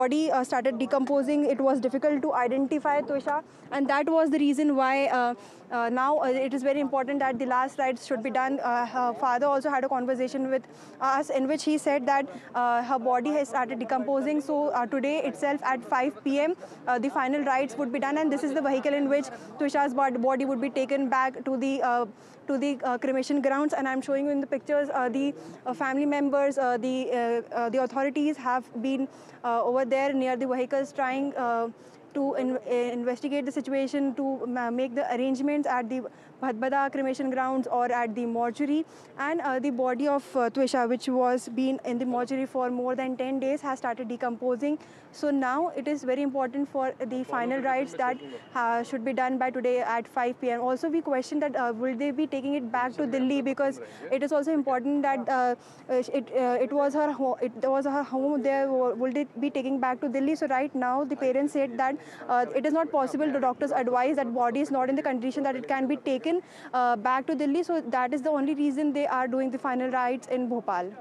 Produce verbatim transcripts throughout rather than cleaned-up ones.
body uh, started decomposing. It was difficult to identify Twisha, and that was the reason why uh, uh, now uh, it is very important that the last rites should be done. Uh, her father also had a conversation with us in which he said that uh, her body has started decomposing. So uh, today itself at five p m uh, the final rites would be done, and this is the vehicle in which Twisha's body would be taken back to the uh, to the uh, cremation grounds. And I'm showing you in the pictures uh, the uh, family members, uh, the uh, uh, the authorities have been uh, over there near the vehicles trying uh, to in, uh, investigate the situation, to uh, make the arrangements at the Bhadbada cremation grounds or at the mortuary. And uh, the body of uh, Twisha, which was been in the mortuary for more than ten days, has started decomposing. So now it is very important for the final rites that uh, should be done by today at five p m Also, we question that uh, will they be taking it back to Delhi, because it is also important that uh, it uh, it was her home, it was her home there. Will they be taking back to Delhi? So right now the parents said that uh, it is not possible. The doctors advise that body is not in the condition that it can be taken uh, back to Delhi. So that is the only reason they are doing the final rites in Bhopal.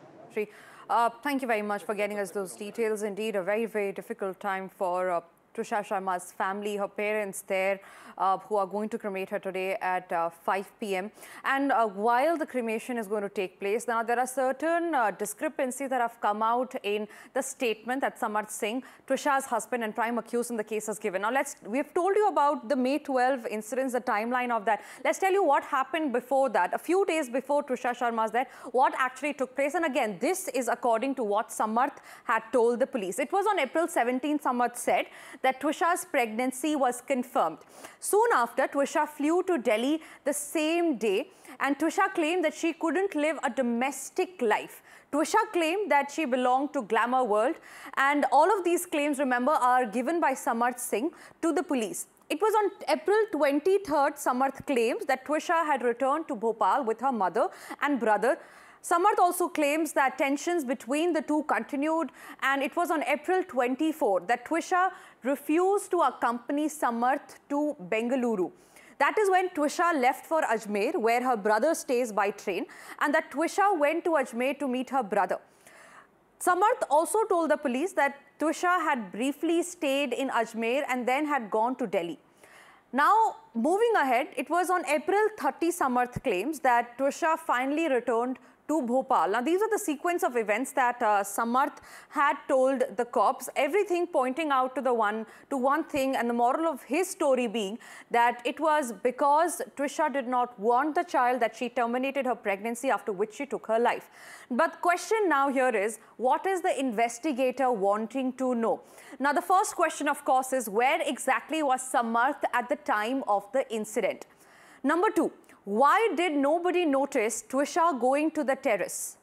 Uh, thank you very much for getting us those details. Indeed, a very, very difficult time for uh, Twisha Sharma's family, her parents there, uh, who are going to cremate her today at uh, five p m And uh, while the cremation is going to take place, now there are certain uh, discrepancies that have come out in the statement that Samarth Singh, Twisha's husband and prime accused in the case, has given. Now, let's we've told you about the May twelfth incidents, the timeline of that. Let's tell you what happened before that. A few days before Twisha Sharma's death, what actually took place. And again, this is according to what Samarth had told the police. It was on April seventeenth, Samarth said that Twisha's pregnancy was confirmed. Soon after, Twisha flew to Delhi the same day, and Twisha claimed that she couldn't live a domestic life. Twisha claimed that she belonged to Glamour World, and all of these claims, remember, are given by Samarth Singh to the police. It was on April twenty-third, Samarth claims that Twisha had returned to Bhopal with her mother and brother. Samarth also claims that tensions between the two continued, and it was on April twenty-fourth that Twisha refused to accompany Samarth to Bengaluru. That is when Twisha left for Ajmer, where her brother stays by train, and that Twisha went to Ajmer to meet her brother. Samarth also told the police that Twisha had briefly stayed in Ajmer and then had gone to Delhi. Now, moving ahead, it was on April thirtieth, Samarth claims that Twisha finally returned to Bhopal. Now, these are the sequence of events that uh, Samarth had told the cops, everything pointing out to the one to one thing, and the moral of his story being that it was because Twisha did not want the child that she terminated her pregnancy, after which she took her life. But the question now here is, what is the investigator wanting to know? Now, the first question, of course, is where exactly was Samarth at the time of the incident? Number two, why did nobody notice Twisha going to the terrace?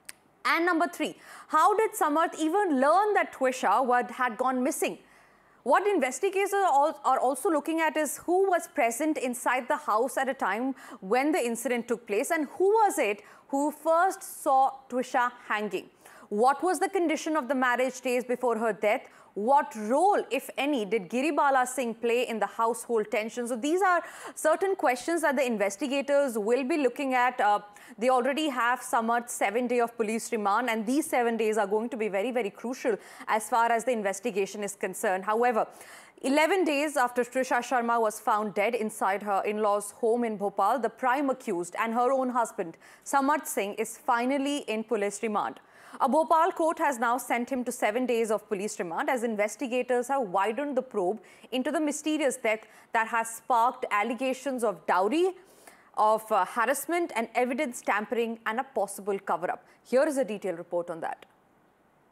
And number three, how did Samarth even learn that Twisha had gone missing? What investigators are also looking at is who was present inside the house at a time when the incident took place, and who was it who first saw Twisha hanging? What was the condition of the marriage days before her death? What role, if any, did Giribala Singh play in the household tensions? So these are certain questions that the investigators will be looking at. Uh, they already have Samarth's seven day of police remand, and these seven days are going to be very, very crucial as far as the investigation is concerned. However, eleven days after Twisha Sharma was found dead inside her in-laws' home in Bhopal, the prime accused and her own husband, Samarth Singh, is finally in police remand. A Bhopal court has now sent him to seven days of police remand as investigators have widened the probe into the mysterious death that has sparked allegations of dowry, of uh, harassment and evidence tampering, and a possible cover-up. Here is a detailed report on that.